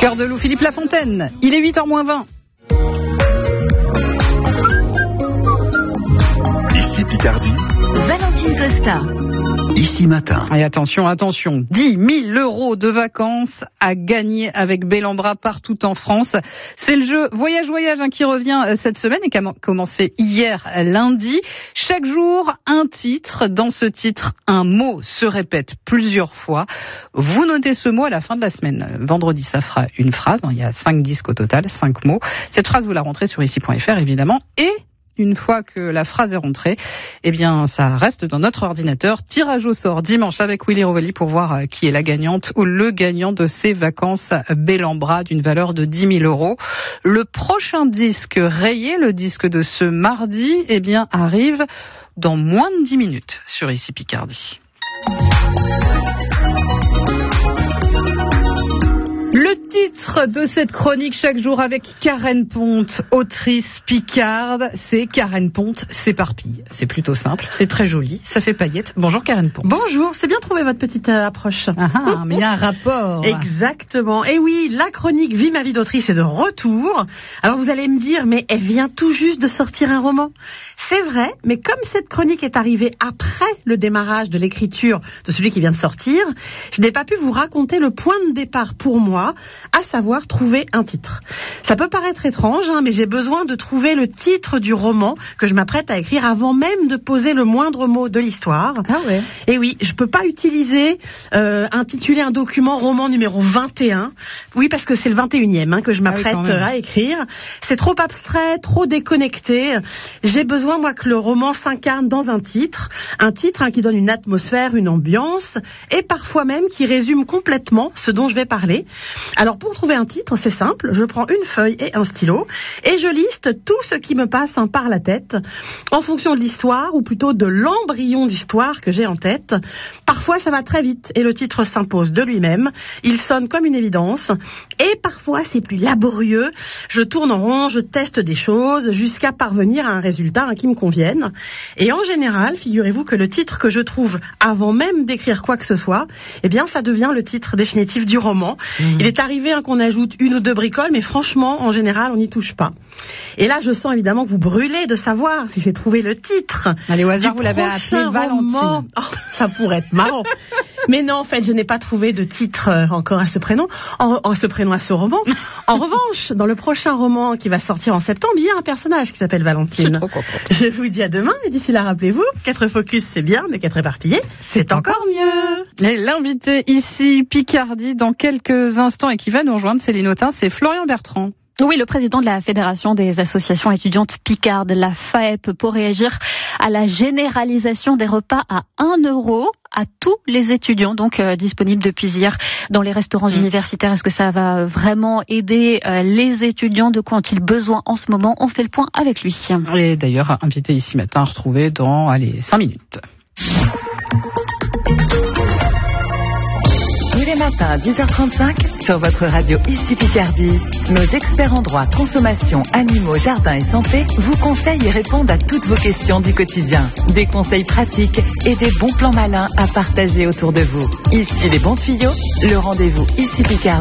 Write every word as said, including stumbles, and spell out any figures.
Cœur de loup, Philippe Lafontaine. Il est huit heures moins vingt. Ici Picardie. Valentine Costa. Ici Matin. Et attention, attention, dix mille euros de vacances à gagner avec Bellambra partout en France. C'est le jeu Voyage Voyage hein, qui revient cette semaine et qui a commencé hier lundi. Chaque jour, un titre. Dans ce titre, un mot se répète plusieurs fois. Vous notez ce mot à la fin de la semaine. Vendredi, ça fera une phrase. Il y a cinq disques au total, cinq mots. Cette phrase, vous la rentrez sur ici point f r évidemment. Et une fois que la phrase est rentrée, eh bien, ça reste dans notre ordinateur. Tirage au sort dimanche avec Willy Rovelli pour voir qui est la gagnante ou le gagnant de ces vacances Bellambra d'une valeur de dix mille euros. Le prochain disque rayé, le disque de ce mardi, eh bien, arrive dans moins de dix minutes sur Ici Picardie. Le titre de cette chronique chaque jour avec Karen Ponte, autrice picarde, c'est Karen Ponte s'éparpille. C'est plutôt simple, c'est très joli, ça fait paillettes. Bonjour Karen Ponte. Bonjour, c'est bien trouvé votre petite euh, approche. Ah, ah, mais il y a un rapport. Exactement. Et oui, la chronique Vie ma vie d'autrice est de retour. Alors vous allez me dire, mais elle vient tout juste de sortir un roman. C'est vrai, mais comme cette chronique est arrivée après le démarrage de l'écriture de celui qui vient de sortir, je n'ai pas pu vous raconter le point de départ pour moi, à savoir trouver un titre. Ça peut paraître étrange, hein, mais j'ai besoin de trouver le titre du roman que je m'apprête à écrire avant même de poser le moindre mot de l'histoire. Ah ouais. Et oui, je peux pas utiliser, euh, intituler un document roman numéro vingt et un. Oui, parce que c'est le vingt et unième hein, que je m'apprête ah oui, à écrire. C'est trop abstrait, trop déconnecté. J'ai besoin moi que le roman s'incarne dans un titre, un titre hein, qui donne une atmosphère, une ambiance, et parfois même qui résume complètement ce dont je vais parler. Alors pour trouver un titre, c'est simple, je prends une feuille et un stylo, et je liste tout ce qui me passe hein, par la tête, en fonction de l'histoire, ou plutôt de l'embryon d'histoire que j'ai en tête. Parfois ça va très vite, et le titre s'impose de lui-même, il sonne comme une évidence, et parfois c'est plus laborieux, je tourne en rond, je teste des choses, jusqu'à parvenir à un résultat hein, qui me conviennent. Et en général, figurez-vous que le titre que je trouve avant même d'écrire quoi que ce soit, eh bien, ça devient le titre définitif du roman. Mmh. Il est arrivé hein, qu'on ajoute une ou deux bricoles, mais franchement, en général, on n'y touche pas. Et là, je sens évidemment que vous brûlez de savoir si j'ai trouvé le titre. Allez, au hasard, vous l'avez appelé Valentine. Oh, ça pourrait être marrant. Mais non, en fait, je n'ai pas trouvé de titre euh, encore à ce prénom, en, en ce prénom à ce roman. En revanche, dans le prochain roman qui va sortir en septembre, il y a un personnage qui s'appelle Valentine. Je vous dis à demain, et d'ici là, rappelez-vous, qu'être focus, c'est bien, mais qu'être éparpillé, c'est encore mieux. Et l'invité ici, Picardie, dans quelques instants, et qui va nous rejoindre, Céline Autain, c'est Florian Bertrand. Oui, le président de la Fédération des associations étudiantes picardes, la F A E P, pour réagir à la généralisation des repas à un euro à tous les étudiants, donc euh, disponibles depuis hier dans les restaurants mmh. universitaires. Est-ce que ça va vraiment aider euh, les étudiants? De quoi ont-ils besoin en ce moment? On fait le point avec lui. Et d'ailleurs, invité ici matin, retrouvé dans, allez, cinq minutes. Tous les matins à dix heures trente-cinq, sur votre radio Ici Picardie, nos experts en droit, consommation, animaux, jardin et santé vous conseillent et répondent à toutes vos questions du quotidien. Des conseils pratiques et des bons plans malins à partager autour de vous. Ici les bons tuyaux, le rendez-vous Ici Picardie.